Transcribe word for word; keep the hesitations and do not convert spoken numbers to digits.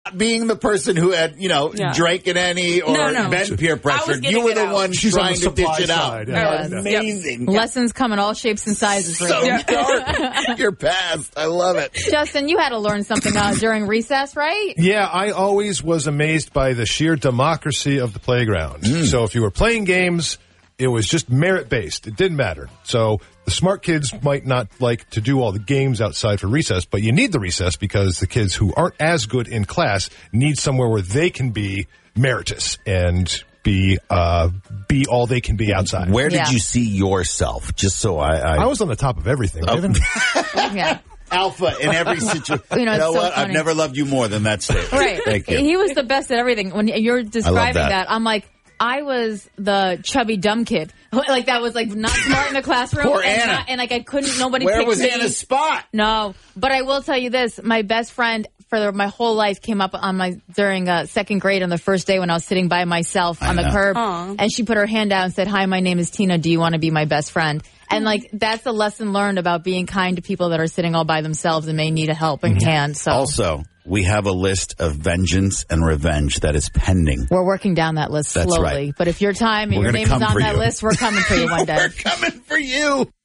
being the person who had, you know, Yeah. Drake and Annie or No, no. been peer pressured. getting You were it the out. one She's on trying the to dish supply it out. side. That Yeah. was Yep. amazing. Lessons come in all shapes and sizes. So Regan. dark. You're past. I love it. Justin, you had to learn something uh, during recess, right? Yeah, I always was amazed by the sheer democracy of the playground. So if you were playing games, it was just merit-based. It didn't matter. So the smart kids might not like to do all the games outside for recess, but you need the recess because the kids who aren't as good in class need somewhere where they can be meritorious and be uh, be all they can be outside. Where did Yeah. you see yourself? Just so I... I, I was on the top of everything. Raven. Yeah. Alpha in every situation. You know, it's so what? I've funny. never loved you more than that statement. Right. Thank you. He was the best at everything. When you're describing that. that, I'm like, I was the chubby dumb kid. Like that was like not smart in the classroom. Poor and, Anna. not- and like I couldn't, nobody Where picked was me. Anna's spot? No, but I will tell you this: my best friend for the, my whole life came up on my during uh, second grade on the first day when I was sitting by myself on the know. curb, Aw. and she put her hand out and said, "Hi, my name is Tina. Do you want to be my best friend?" And like that's a lesson learned about being kind to people that are sitting all by themselves and may need a helping hand. So Also, we have a list of vengeance and revenge that is pending. we're working down that list That's slowly. right. But if your time and We're your gonna name is come on for that you. list, we're coming for you one day. We're coming for you.